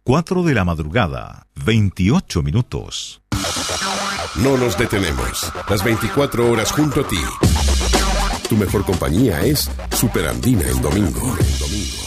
4 de la madrugada, 28 minutos. No nos detenemos. Las 24 horas junto a ti. Tu mejor compañía es Super Andina en domingo.